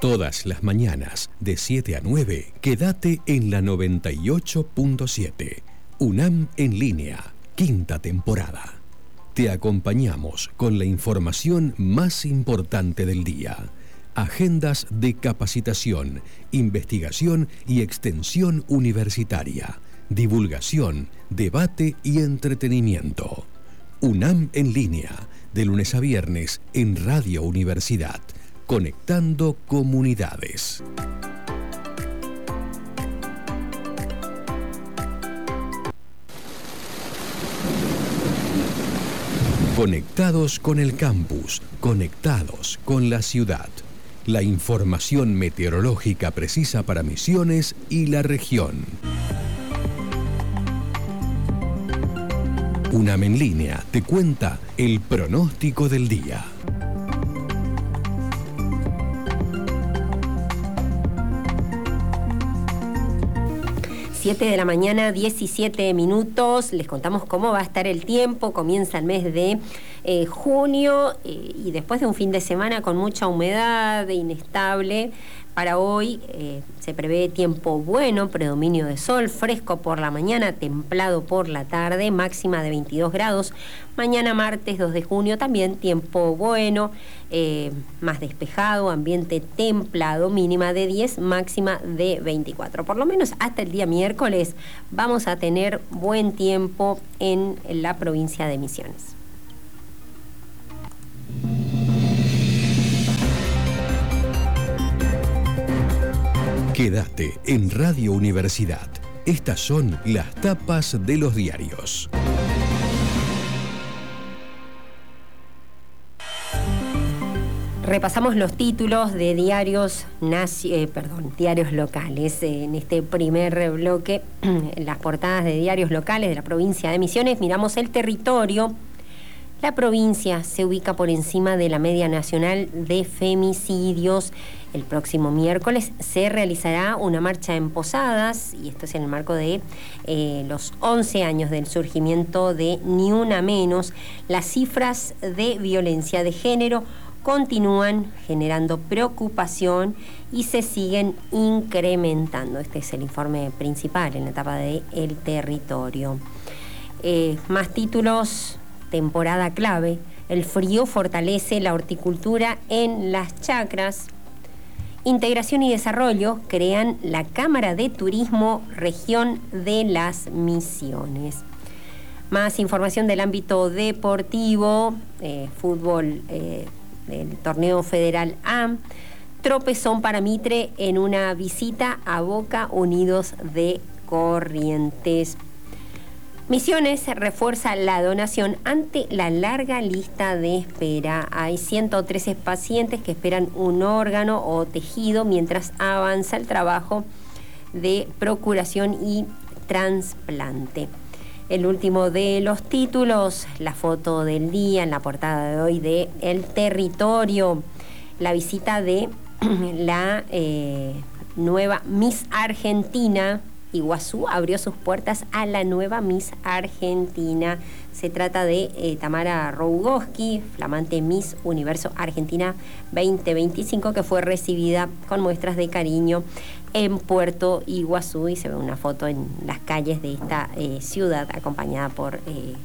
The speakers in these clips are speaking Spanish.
Todas las mañanas, de 7 a 9, quédate en la 98.7. UNAM en línea, 5ª temporada. Te acompañamos con la información más importante del día. Agendas de capacitación, investigación y extensión universitaria. Divulgación, debate y entretenimiento. UNAM en línea, de lunes a viernes en Radio Universidad. Conectando comunidades. Conectados con el campus, conectados con la ciudad. La información meteorológica precisa para Misiones y la región. UNAM en línea te cuenta el pronóstico del día. 7 de la mañana, 17 minutos. Les contamos cómo va a estar el tiempo. Comienza el mes de junio y después de un fin de semana con mucha humedad e inestable. Para hoy se prevé tiempo bueno, predominio de sol, fresco por la mañana, templado por la tarde, máxima de 22 grados. Mañana martes 2 de junio también tiempo bueno, más despejado, ambiente templado, mínima de 10, máxima de 24. Por lo menos hasta el día miércoles vamos a tener buen tiempo en la provincia de Misiones. Quédate en Radio Universidad. Estas son las tapas de los diarios. Repasamos los títulos de diarios locales. En este primer bloque, en las portadas de diarios locales de la provincia de Misiones, miramos el territorio. La provincia se ubica por encima de la media nacional de femicidios. El próximo miércoles se realizará una marcha en Posadas, y esto es en el marco de los 11 años del surgimiento de Ni Una Menos. Las cifras de violencia de género continúan generando preocupación y se siguen incrementando. Este es el informe principal en la etapa de El Territorio. Más títulos. Temporada clave. El frío fortalece la horticultura en las chacras. Integración y Desarrollo crean la Cámara de Turismo Región de las Misiones. Más información del ámbito deportivo, fútbol del torneo Federal A. Tropezón para Mitre en una visita a Boca Unidos de Corrientes. Misiones refuerza la donación ante la larga lista de espera. Hay 113 pacientes que esperan un órgano o tejido mientras avanza el trabajo de procuración y trasplante. El último de los títulos, la foto del día en la portada de hoy de El Territorio. La visita de la nueva Miss Argentina. Iguazú abrió sus puertas a la nueva Miss Argentina. Se trata de Tamara Rogoski, flamante Miss Universo Argentina 2025, que fue recibida con muestras de cariño en Puerto Iguazú, y se ve una foto en las calles de esta ciudad acompañada por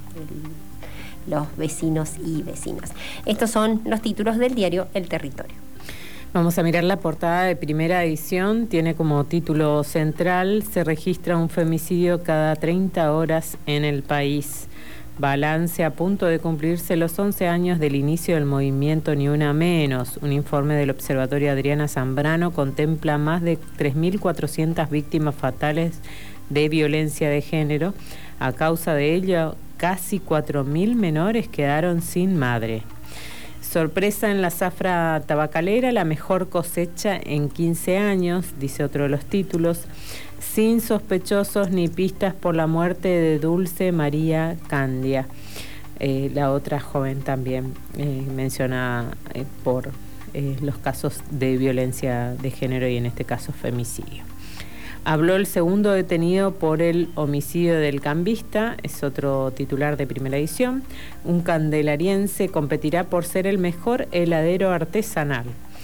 los vecinos y vecinas. Estos son los títulos del diario El Territorio. Vamos a mirar la portada de Primera Edición. Tiene como título central: se registra un femicidio cada 30 horas en el país. Balance a punto de cumplirse los 11 años del inicio del movimiento Ni Una Menos. Un informe del Observatorio Adriana Zambrano contempla más de 3.400 víctimas fatales de violencia de género. A causa de ello, casi 4.000 menores quedaron sin madre. Sorpresa en la zafra tabacalera, la mejor cosecha en 15 años, dice otro de los títulos. Sin sospechosos ni pistas por la muerte de Dulce María Candia. La otra joven también menciona por los casos de violencia de género y en este caso femicidio. Habló el segundo detenido por el homicidio del cambista, es otro titular de Primera Edición. Un candelariense competirá por ser el mejor heladero artesanal.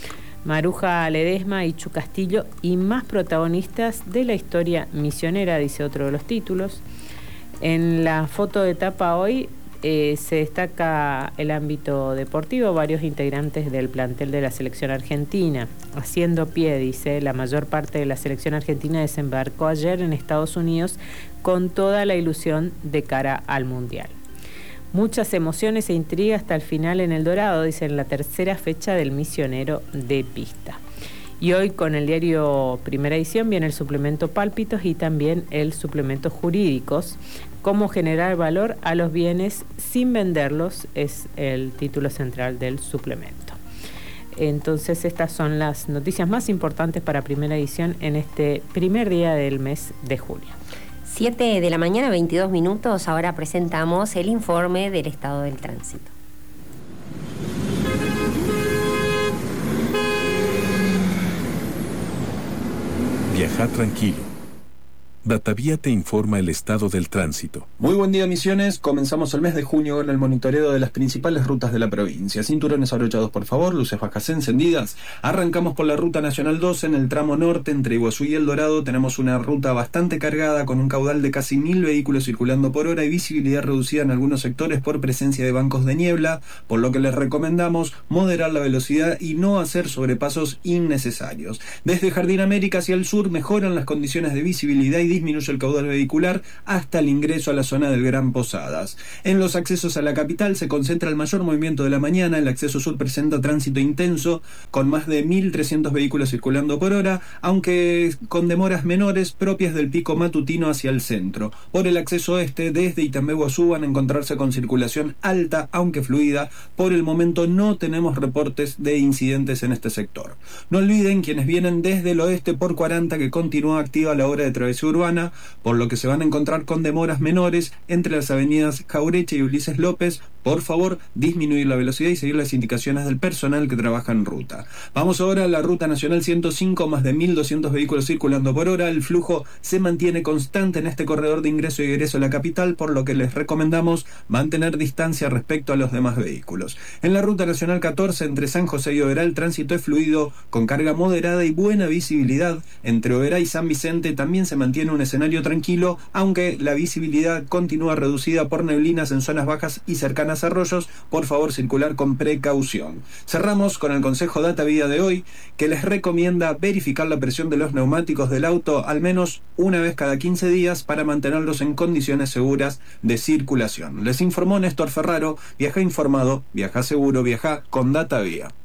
Maruja Ledesma, Ichu Castillo y más protagonistas de la historia misionera, dice otro de los títulos. En la foto de tapa hoy se destaca el ámbito deportivo, varios integrantes del plantel de la selección argentina. Haciendo pie, dice, la mayor parte de la selección argentina desembarcó ayer en Estados Unidos con toda la ilusión de cara al Mundial. Muchas emociones e intriga hasta el final en El Dorado, dice, en la tercera fecha del Misionero de Pista. Y hoy con el diario Primera Edición viene el suplemento Pálpitos y también el suplemento Jurídicos. Cómo generar valor a los bienes sin venderlos es el título central del suplemento. Entonces estas son las noticias más importantes para Primera Edición en este primer día del mes de julio. 7 de la mañana, 22 minutos. Ahora presentamos el informe del estado del tránsito. Viaja tranquilo. Datavía te informa el estado del tránsito. Muy buen día, Misiones. Comenzamos el mes de junio con el monitoreo de las principales rutas de la provincia. Cinturones abrochados, por favor, luces bajas encendidas. Arrancamos por la Ruta Nacional 12 en el tramo norte entre Iguazú y El Dorado. Tenemos una ruta bastante cargada con un caudal de casi 1000 vehículos circulando por hora y visibilidad reducida en algunos sectores por presencia de bancos de niebla, por lo que les recomendamos moderar la velocidad y no hacer sobrepasos innecesarios. Desde Jardín América hacia el sur mejoran las condiciones de visibilidad y disminuye el caudal vehicular hasta el ingreso a la zona del Gran Posadas. En los accesos a la capital se concentra el mayor movimiento de la mañana. El acceso sur presenta tránsito intenso con más de 1300 vehículos circulando por hora, aunque con demoras menores propias del pico matutino hacia el centro. Por el acceso este, desde Itambé-Guazú van a encontrarse con circulación alta, aunque fluida. Por el momento no tenemos reportes de incidentes en este sector. No olviden quienes vienen desde el oeste por 40 que continúa activa la obra de travesía urbana, por lo que se van a encontrar con demoras menores entre las avenidas Jaureche y Ulises López. Por favor, disminuir la velocidad y seguir las indicaciones del personal que trabaja en ruta. Vamos ahora a la Ruta Nacional 105, más de 1200 vehículos circulando por hora. El flujo se mantiene constante en este corredor de ingreso y egreso a la capital, por lo que les recomendamos mantener distancia respecto a los demás vehículos. En la Ruta Nacional 14, entre San José y Oberá, el tránsito es fluido, con carga moderada y buena visibilidad. Entre Oberá y San Vicente también se mantiene un escenario tranquilo, aunque la visibilidad continúa reducida por neblinas en zonas bajas y cercanas a arroyos. Por favor, circular con precaución. Cerramos con el consejo Datavía de hoy, que les recomienda verificar la presión de los neumáticos del auto al menos una vez cada 15 días para mantenerlos en condiciones seguras de circulación. Les informó Néstor Ferraro. Viaja informado, viaja seguro, viaja con Datavía.